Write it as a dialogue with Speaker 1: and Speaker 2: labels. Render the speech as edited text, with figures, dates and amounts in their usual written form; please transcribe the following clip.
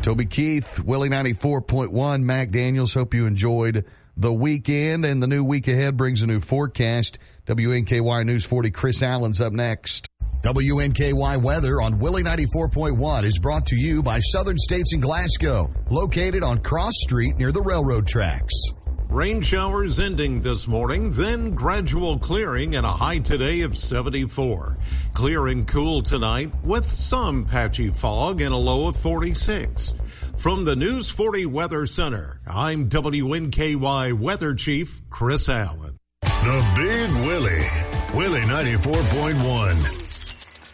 Speaker 1: Toby Keith, Willie 94.1, Mac Daniels. Hope you enjoyed the weekend, and the new week ahead brings a new forecast. WNKY News 40, Chris Allen's up next. WNKY weather on Willie 94.1 is brought to you by Southern States in Glasgow, located on Cross Street near the railroad tracks.
Speaker 2: Rain showers ending this morning, then gradual clearing and a high today of 74. Clear and cool tonight with some patchy fog and a low of 46. From the News 40 Weather Center, I'm WNKY Weather Chief Chris Allen.
Speaker 3: The Big Willie, Willie 94.1.